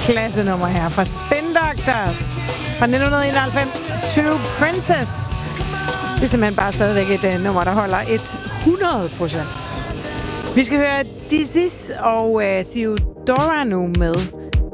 klasse nummer her fra Spin Doctors fra 1991, To Princess. Det er simpelthen bare stadigvæk et nummer, der holder 100%. Vi skal høre Disease og Theodora nu med